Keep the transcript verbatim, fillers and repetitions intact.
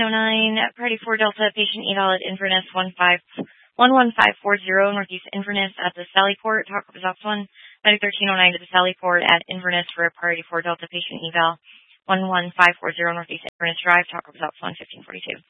oh nine, priority four Delta, patient eval at Inverness one five one one five four zero, Northeast Inverness at the Sallyport. Talk with Ops one, medic thirteen oh nine to the Sallyport at Inverness for a priority four Delta patient eval one one five four zero, Northeast Inverness Drive. Talk with Ops one, fifteen forty-two.